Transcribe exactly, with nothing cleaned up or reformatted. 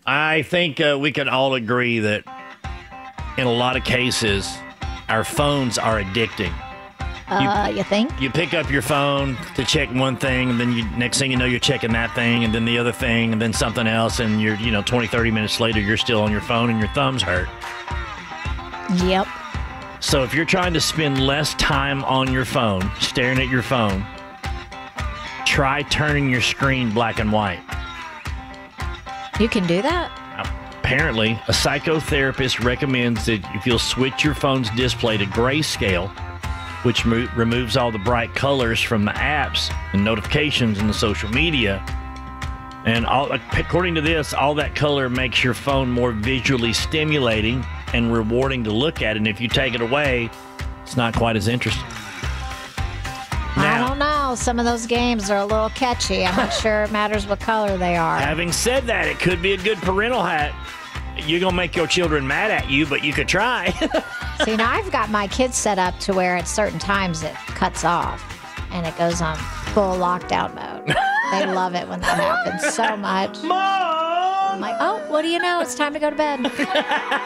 I think uh, we can all agree that in a lot of cases, our phones are addicting. Uh, you, you think? You pick up your phone to check one thing, and then you, next thing you know, you're checking that thing, and then the other thing, and then something else, and you're, you know, twenty, thirty minutes later, you're still on your phone, and your thumbs hurt. Yep. So if you're trying to spend less time on your phone, staring at your phone, try turning your screen black and white. You can do that? Apparently, a psychotherapist recommends that if you'll switch your phone's display to grayscale, which mo- removes all the bright colors from the apps and notifications and the social media. And all, according to this, all that color makes your phone more visually stimulating and rewarding to look at. And if you take it away, it's not quite as interesting. Now, I don't know. Some of those games are a little catchy. I'm not sure it matters what color they are. Having said that, it could be a good parental hack. You're going to make your children mad at you, but you could try. See, now I've got my kids set up to where at certain times it cuts off and it goes on full lockdown mode. They love it when that happens so much. Mom! I'm like, oh, what do you know? It's time to go to bed.